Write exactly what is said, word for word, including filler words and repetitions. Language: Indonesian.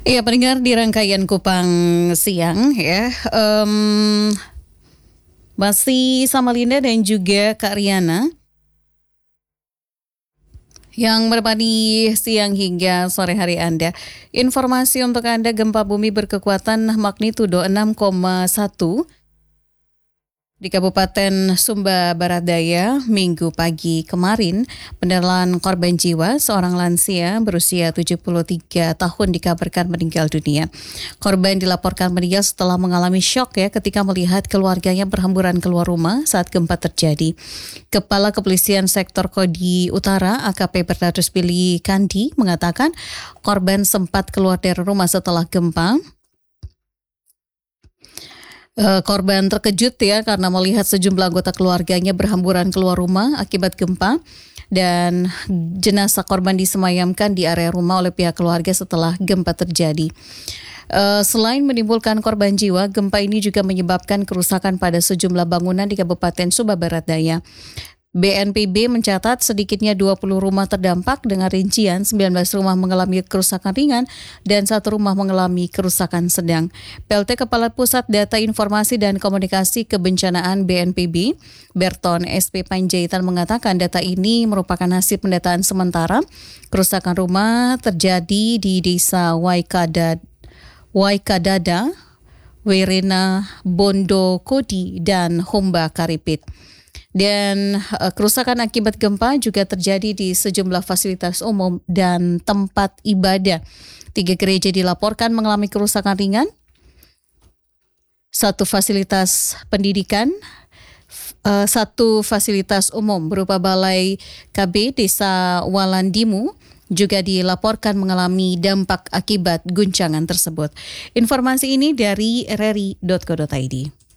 Iya, pendengar di rangkaian Kupang Siang ya, em, masih sama Linda dan juga Kak Riana yang menemani siang hingga sore hari Anda. Informasi untuk Anda, gempa bumi berkekuatan magnitudo enam koma satu di Kabupaten Sumba Barat Daya Minggu pagi kemarin. Penelan korban jiwa, seorang lansia berusia tujuh puluh tiga tahun dikabarkan meninggal dunia. Korban dilaporkan meninggal setelah mengalami syok ya ketika melihat keluarganya berhamburan keluar rumah saat gempa terjadi. Kepala Kepolisian Sektor Kodi Utara A K P Bernardus Billy Kandi mengatakan korban sempat keluar dari rumah setelah gempa. Uh, korban terkejut ya karena melihat sejumlah anggota keluarganya berhamburan keluar rumah akibat gempa, dan jenazah korban disemayamkan di area rumah oleh pihak keluarga setelah gempa terjadi. Uh, selain menimbulkan korban jiwa, gempa ini juga menyebabkan kerusakan pada sejumlah bangunan di Kabupaten Sumba Barat Daya. B N P B mencatat sedikitnya dua puluh rumah terdampak dengan rincian sembilan belas rumah mengalami kerusakan ringan dan satu rumah mengalami kerusakan sedang. P L T Kepala Pusat Data Informasi dan Komunikasi Kebencanaan B N P B, Berton S P Panjaitan mengatakan data ini merupakan hasil pendataan sementara. Kerusakan rumah terjadi di Desa Waikada, Waikadada, Werena, Bondo Kodi, dan Humba Karipit. Dan uh, kerusakan akibat gempa juga terjadi di sejumlah fasilitas umum dan tempat ibadah. Tiga gereja dilaporkan mengalami kerusakan ringan, satu fasilitas pendidikan, uh, satu fasilitas umum berupa balai K B Desa Walandimu juga dilaporkan mengalami dampak akibat guncangan tersebut. Informasi ini dari r r i dot co dot i d.